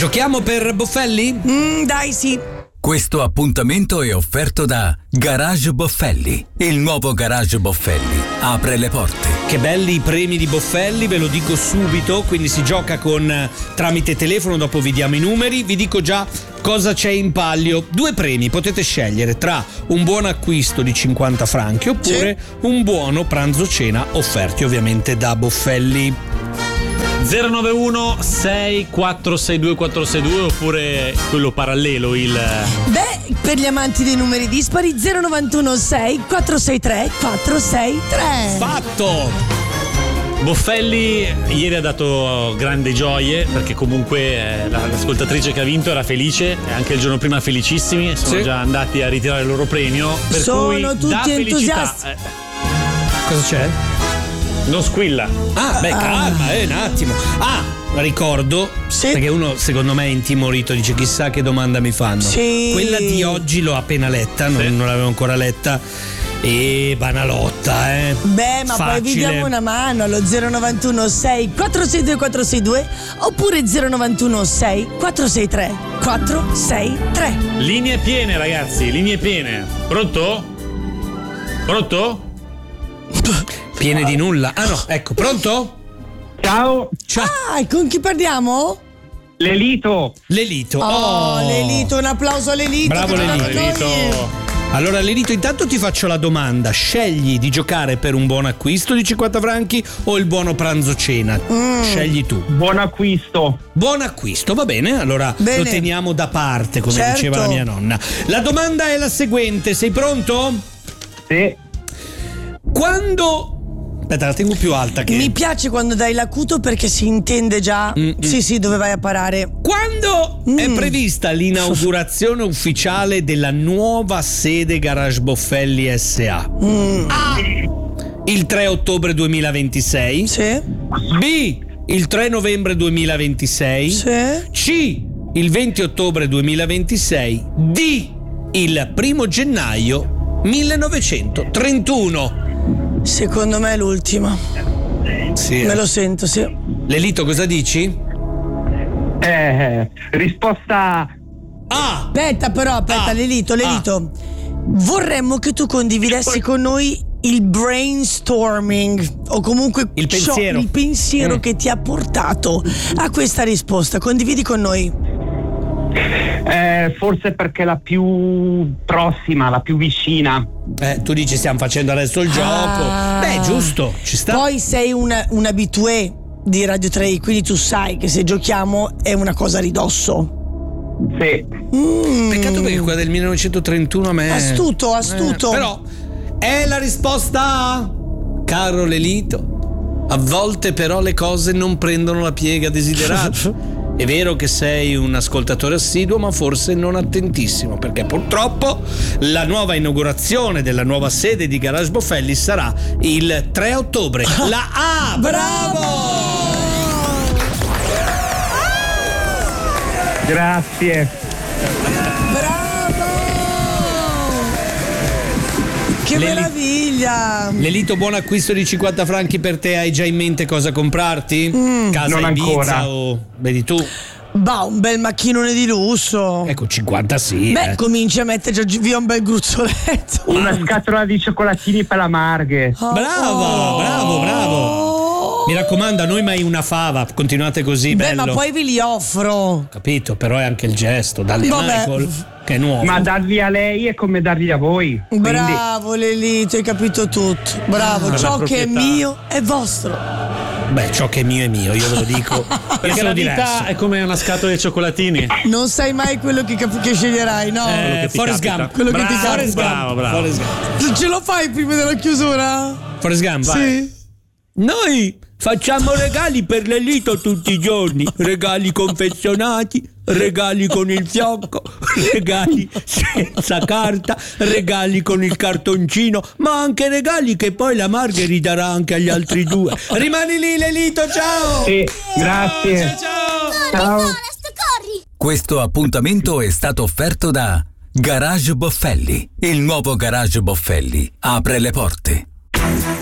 Giochiamo per Boffelli? Dai, sì. Questo appuntamento è offerto da Garage Boffelli. Il nuovo Garage Boffelli apre le porte. Che belli i premi di Boffelli, ve lo dico subito. Quindi si gioca tramite telefono, dopo vi diamo i numeri. Vi dico già cosa c'è in palio. 2 premi, potete scegliere tra un buon acquisto di 50 franchi oppure un buono pranzo cena offerti ovviamente da Boffelli. 091 6462 462 oppure quello parallelo Per gli amanti dei numeri dispari 091 6 463 463. Fatto! Boffelli ieri ha dato grandi gioie perché comunque l'ascoltatrice che ha vinto era felice e anche il giorno prima felicissimi, sono già andati a ritirare il loro premio, per sono cui tutti da entusiasti. felicità. Cosa c'è? Non squilla. Calma, un attimo. Ricordo, perché uno secondo me è intimorito, dice chissà che domanda mi fanno. Sì. Quella di oggi l'ho appena letta, non l'avevo ancora letta. E banalotta, ma facile. poi vi diamo una mano allo 091 6 462 462 oppure 091 6 463 463. Linee piene, ragazzi, linee piene. Pronto? Piene di nulla. Ecco, pronto? Ciao. Con chi parliamo? Lelito. Lelito, un applauso a Lelito. Bravo Lelito. Allora Lelito, intanto ti faccio la domanda: scegli di giocare per un buon acquisto di 50 franchi o il buono pranzo cena? Scegli tu. Buon acquisto. Buon acquisto, va bene, allora lo teniamo da parte, come diceva la mia nonna. La domanda è la seguente, sei pronto? Sì. Quando... Aspetta, la tengo più alta che... Mi piace quando dai l'acuto perché si intende già sì, dove vai a parare. Quando è prevista l'inaugurazione ufficiale della nuova sede Garage Boffelli S.A.? A. Il 3 ottobre 2026. Sì. B. Il 3 novembre 2026. Sì. C. Il 20 ottobre 2026. D. Il 1 gennaio 1931. Secondo me è l'ultima. Sì. Me lo sento, sì. Lelito, cosa dici? Risposta A. Aspetta, Lelito. Vorremmo che tu condividessi con noi il brainstorming o comunque il pensiero, che ti ha portato a questa risposta. Condividi con noi. forse perché è la più prossima, la più vicina. Tu dici stiamo facendo adesso il gioco. Beh, giusto, ci sta. Poi sei un habitué di Radio 3, quindi tu sai che se giochiamo è una cosa a ridosso. Sì. Peccato perché quella del 1931 a me... Astuto. Però è la risposta A, caro Lelito. A volte però le cose non prendono la piega desiderata. È vero che sei un ascoltatore assiduo, ma forse non attentissimo, perché purtroppo la nuova inaugurazione della nuova sede di Garage Boffelli sarà il 3 ottobre. La A! Bravo! Grazie. Bravo! Che meraviglia! Lelito, buon acquisto di 50 franchi per te. Hai già in mente cosa comprarti? Casa Non Ibiza ancora. o vedi tu? Un bel macchinone di lusso. Ecco, 50 sì. Cominci a mettere già via un bel gruzzoletto. Una scatola di cioccolatini per la Marghe. Bravo. Mi raccomando, a noi mai una fava. Continuate così, bello. Ma poi ve li offro. Capito, però è anche il gesto. Dalli a Michael, che è nuovo. Ma darli a lei è come darli a voi. Bravo Lelito, hai capito tutto. Bravo, ciò che è mio è vostro. Beh, ciò che è mio, io ve lo dico. Perché la vita è come una scatola di cioccolatini. Non sai mai quello che sceglierai, no? Forrest Gump. Quello che ti capita. Bravo. Forrest Gump. Ce lo fai prima della chiusura? Forrest Gump, vai. Sì. Noi facciamo regali per Lelito tutti i giorni. Regali confezionati, regali con il fiocco, regali senza carta, regali con il cartoncino, ma anche regali che poi la Marghe darà anche agli altri due. Rimani lì, Lelito, ciao! Sì, grazie. Ciao. Corri! Questo appuntamento è stato offerto da Garage Boffelli. Il nuovo Garage Boffelli apre le porte.